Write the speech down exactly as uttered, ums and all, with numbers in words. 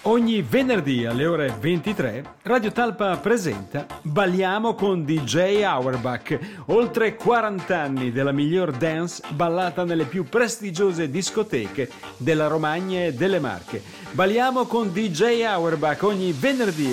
Ogni venerdì alle ore ventitré Radio Talpa presenta Balliamo con D J Auerbach. Oltre quaranta anni della miglior dance ballata nelle più prestigiose discoteche della Romagna e delle Marche. Balliamo con D J Auerbach ogni venerdì